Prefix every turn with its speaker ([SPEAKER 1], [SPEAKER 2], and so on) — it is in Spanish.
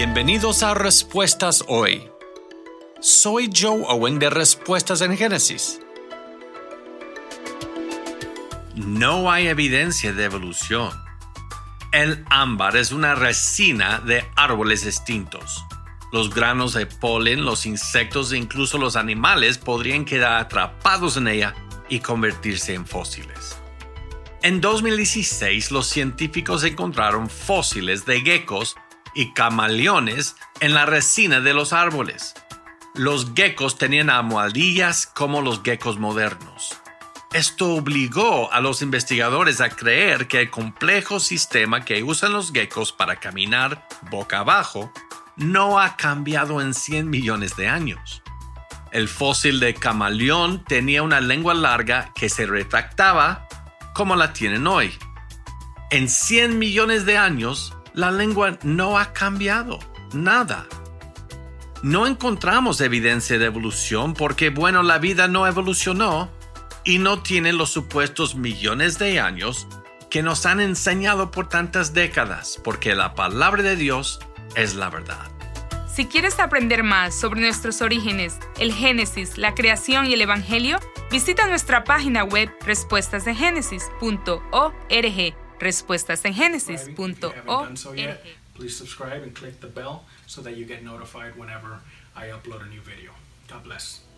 [SPEAKER 1] Bienvenidos a Respuestas Hoy. Soy Joe Owen de Respuestas en Génesis. No hay evidencia de evolución. El ámbar es una resina de árboles extintos. Los granos de polen, los insectos e incluso los animales podrían quedar atrapados en ella y convertirse en fósiles. En 2016, los científicos encontraron fósiles de geckos y camaleones en la resina de los árboles. Los geckos tenían almohadillas como los geckos modernos. Esto obligó a los investigadores a creer que el complejo sistema que usan los geckos para caminar boca abajo no ha cambiado en 100 millones de años. El fósil de camaleón tenía una lengua larga que se retractaba como la tienen hoy. En 100 millones de años, la lengua no ha cambiado, nada. No encontramos evidencia de evolución porque, la vida no evolucionó y no tiene los supuestos millones de años que nos han enseñado por tantas décadas, porque la palabra de Dios es la verdad.
[SPEAKER 2] Si quieres aprender más sobre nuestros orígenes, el Génesis, la creación y el Evangelio, visita nuestra página web respuestasengenesis.org. respuestasengenesis.org.
[SPEAKER 3] Please subscribe and click the bell so that you get notified whenever I upload a new video. God bless.